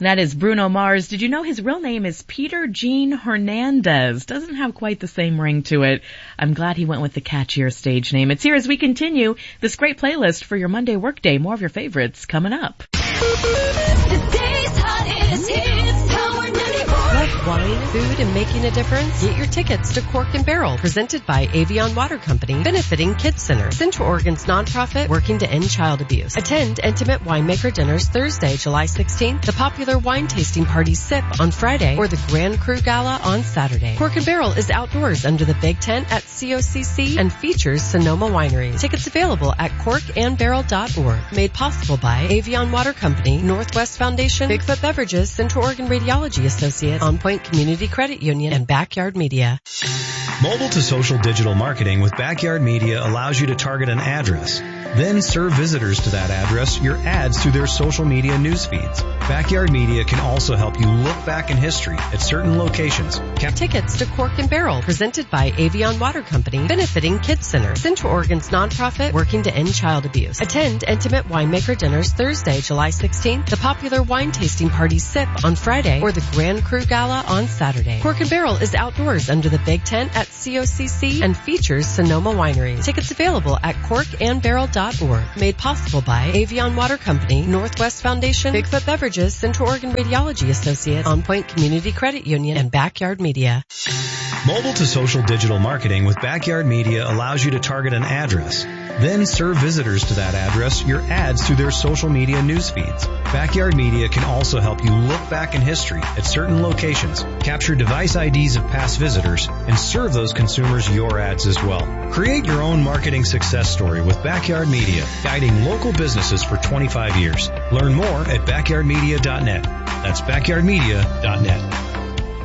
That is Bruno Mars. Did you know his real name is Peter Gene Hernandez? Doesn't have quite the same ring to it. I'm glad he went with the catchier stage name. It's here as we continue this great playlist for your Monday workday. More of your favorites coming up. Today's hottest hits, Power 94. Love wine, food, and making a difference? Get your tickets to Cork and Barrel, presented by Avion Water Company, benefiting Kids Center, Central Oregon's nonprofit working to end child abuse. Attend intimate winemaker dinners Thursday, July 16th, the popular wine tasting party Sip on Friday, or the Grand Cru Gala on Saturday. Cork and Barrel is outdoors under the big tent at COCC and features Sonoma Winery. Tickets available at corkandbarrel.org. Made possible by Avion Water Company, Northwest Foundation, Bigfoot Beverages, Central Oregon Radiology Associates, On Point Community Credit Union, and Backyard Media. Mobile to social digital marketing with Backyard Media allows you to target an address, then serve visitors to that address your ads through their social media news feeds. Backyard Media can also help you look back in history at certain locations. Tickets to Cork and Barrel, presented by Avion Water Company, benefiting Kids Center, Central Oregon's nonprofit working to end child abuse. Attend intimate winemaker dinners Thursday, July 16th, the popular wine tasting party Sip on Friday, or the Grand Cru Gala on Saturday. Cork and Barrel is outdoors under the big tent at COCC and features Sonoma Winery. Tickets available at corkandbarrel.org. Made possible by Avion Water Company, Northwest Foundation, Bigfoot Beverages, Central Oregon Radiology Associates, On Point Community Credit Union, and Backyard Media. Mobile to social digital marketing with Backyard Media allows you to target an address, then serve visitors to that address your ads through their social media news feeds. Backyard Media can also help you look back in history at certain locations, capture device IDs of past visitors, and serve those consumers your ads as well. Create your own marketing success story with Backyard Media, guiding local businesses for 25 years. Learn more at backyardmedia.net. That's backyardmedia.net.